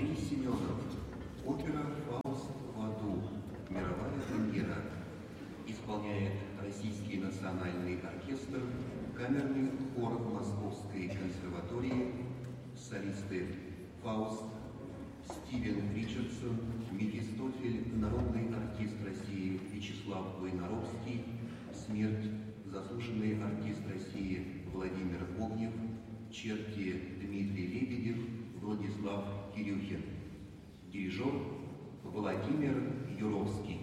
Валерий Семенов. Опера «Фауст в аду». Мировая премьера. Исполняет Российский национальный оркестр, камерный хор Московской консерватории, солисты Фауст, Стивен Ричардсон, Мефистофель, народный артист России Вячеслав Войнаровский, смерть, заслуженный артист России Владимир Огнев, черти Дмитрий Лебедев, Владислав Кирюхин. Дирижер Владимир Юровский.